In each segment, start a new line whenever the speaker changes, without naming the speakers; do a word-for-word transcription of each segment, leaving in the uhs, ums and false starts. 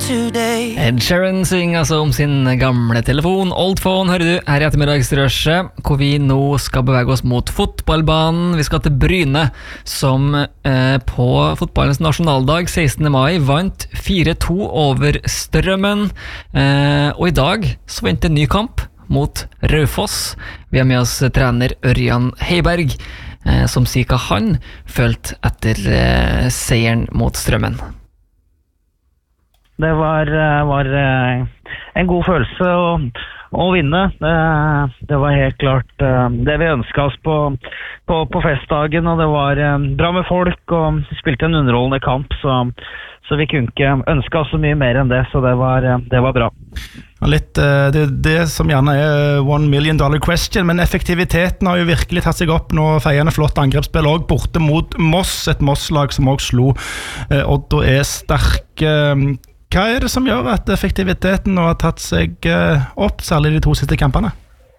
today.
Ed Sheeran synger altså om sin gamle telefon. Old phone, hører du, her i ettermiddagsrøsjet, hvor vi nå skal bevege oss mot fotballbanen. Vi skal til Bryne, som eh, på fotballens nasjonaldag sekstende mai vant fire to over Strømmen. Eh, og i dag så venter en ny kamp mot Raufoss. Vi har med oss trener Ørjan Heiberg, eh, som sier hva han følte etter eh, seieren mot Strømmen.
Det var, var en god følelse å, å vinne. Det, det var helt klart det vi ønsket oss på, på, på festdagen, og det var bra med folk, og vi spilte en underholdende kamp, så, så vi kunne ikke ønske oss så mye mer enn det, så det var, det var bra.
Litt, det, det som gjerne er one million dollar question, men effektiviteten har jo virkelig tatt seg opp nå. Feiende flott angrepsspill også, borte mot Moss, et Moss-lag som også slo Odd og er sterk. Hva er det som gjør at effektiviteten nå har tatt seg opp, særlig de to siste kampene?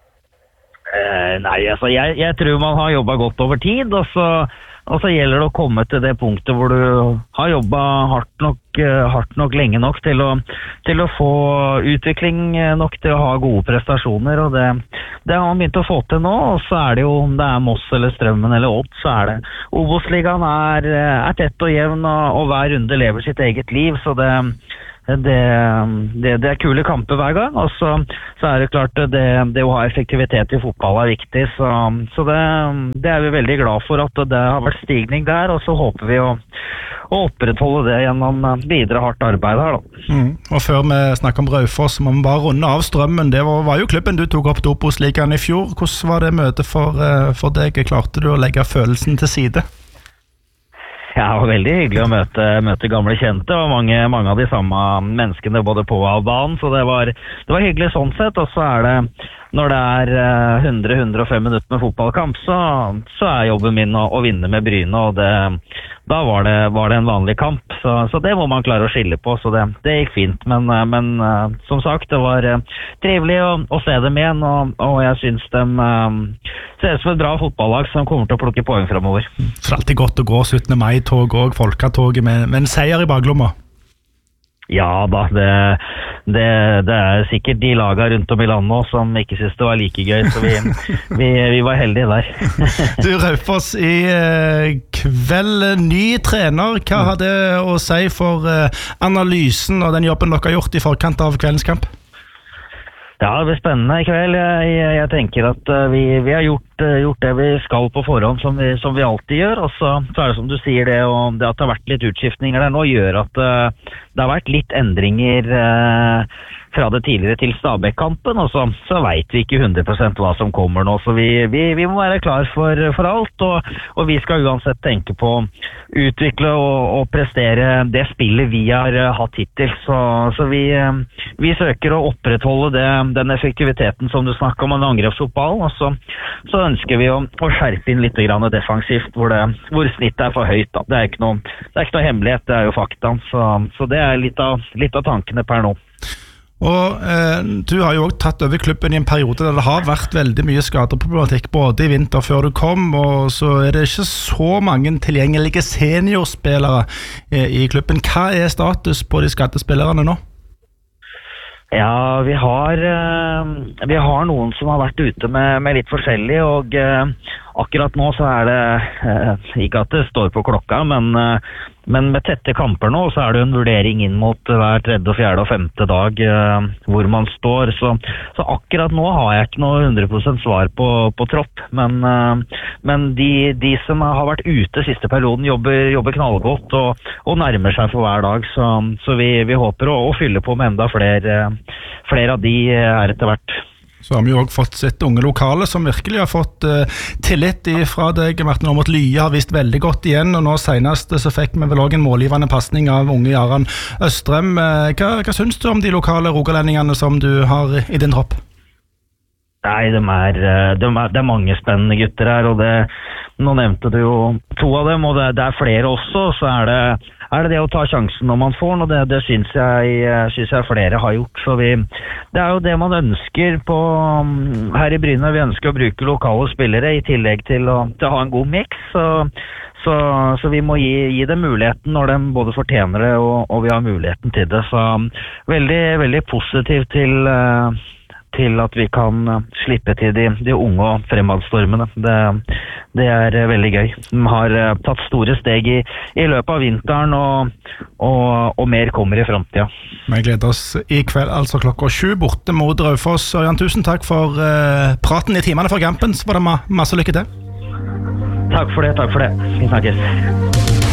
Eh, nei, altså jeg, jeg tror man har jobbet godt over tid, og så, og så gjelder det å komme til det punktet hvor du har jobbet hardt nok, hardt nok lenge nok til å, til å få utvikling nok til å ha gode prestasjoner, og det, det har man begynt å få til nå. Og så er det jo, om det er Moss eller Strømmen eller Odd, så er det Obos-ligaen er, er tett og jevn, og, og hver runde lever sitt eget liv, så det Det, det, det er kule kamper hver gang, og så, så er det klart det, det å ha effektivitet i fotball er viktig, så, så det, det er vi veldig glad for at det har vært stigning der, og så håper vi å, å opprettholde det gjennom videre hardt arbeid her da.
Mm. Og før vi snakker om Raufoss, må vi bare runde av Strømmen. Det var, var jo klubben du tok opp til Obos-ligaen i fjor. Hvordan var det møtet for, for deg? Klarte du å legge følelsen til side?
Ja, det var veldig hyggelig å møte, møte gamle kjente, og mange, mange av de samme menneskene både på og av banen, så det var, det var hyggelig sånn sett. Og så er det, når det er hundre til hundre og fem minutter med fotballkamp, så, så er jobben min å, å vinne med Bryne, og det, da var det, var det en vanlig kamp, så, så det må man klare å skille på, så det, det gikk fint. Men, men som sagt, det var trivelig å, å se dem igjen, og, og jeg synes de um, ser ut som et bra fotballag som kommer til å plukke poeng fremover.
Så det er alltid godt å gå syttende mai-tog og folketoget med, med en seier i baklomma.
Ja da, det, det, det er sikkert de lagene rundt om i landet også som ikke synes det var like gøy, så vi, vi, vi var heldige der.
Du, Raufoss, i eh, kveld, ny trener, hva har det å si for eh, analysen og den jobben dere har gjort i forkant av kveldens kamp?
Ja, det blir spennende i kveld. Jeg, jeg, jeg tenker at uh, vi, vi har gjort, uh, gjort det vi skal på forhånd, som vi, som vi alltid gjør, og så, så er det som du sier det, og det at det har vært litt utskiftninger der nå, gjør at uh, det har vært litt endringer uh, fra det tidligere til Stabæk-kampen, og så, så vet vi ikke hundre prosent hva som kommer nå, så vi, vi, vi må være klar for, for alt, og, og vi skal uansett tenke på å utvikle og, og prestere det spillet vi har uh, hatt hittil, så, så vi, uh, vi søker å opprettholde det, den effektiviteten som du snakker om, en angrepsfotball, og så, så ønsker vi å, å skjerpe inn litt grann defensivt, hvor, det, hvor snittet er for høyt. Da. Det er ikke noe, det er ikke noe hemmelighet, det er jo fakta, så, så det er litt av, litt av tankene per nå.
Og eh, du har jo også tatt over klubben i en periode der det har vært veldig mye skadeproblematikk, både i vinter før du kom, og så er det ikke så mange tilgjengelige seniorspillere eh, i klubben. Hva er status på de skadespillerne nå?
Ja, vi har, uh, vi har noen som har vært ute med, med litt forskjellig, og uh, akkurat nå så er det, uh, ikke at det står på klokka, men, uh, men med tette kamper nå så er det en vurdering inn mot hver tredje, fjerde og femte dag uh, hvor man står, så, så akkurat nå har jeg ikke noe hundre prosent svar på, på tropp, men, uh, men de, de som har vært ute siste perioden jobber, jobber knallgodt og, og nærmer seg for hver dag, så, så vi, vi håper å, å fylle på med enda flere uh, Flere av de er etter hvert.
Så har vi jo også fått sett unge lokale som virkelig har fått uh, tillit fra deg. Martin Aamodt Lye har vist veldig godt igjen, og nå senest så fikk vi vel også en målgivende passning av unge Jaran Østrem. Uh, hva, hva synes du om de lokale rogalendingene som du har i din tropp?
Nei, de er, de er, det er mange spennende gutter her, og det, nå nevnte du jo to av dem, og det, det er flere også, så er det, er det det å ta sjansen når man får den, og det, det synes, jeg, synes jeg flere har gjort. Så vi, det er jo det man ønsker på, her i Bryne, vi ønsker å bruke lokale spillere i tillegg til å, til å ha en god mix, så, så, så vi må gi, gi dem muligheten når de både fortjener det, og, og vi har muligheten til det. Så veldig, veldig positiv til til at vi kan slippe til de, de unge og fremadstormene. Det, det er veldig gøy. De har tatt store steg i, i løpet av vinteren, og, og, og mer kommer i fremtiden.
Vi gleder oss i kveld, altså klokka sju, borte mot Raufoss. Ørjan, tusen takk for uh, praten i timene for kampen, så var det ma- masse lykke til.
Takk for det, takk for det. Vi snakkes.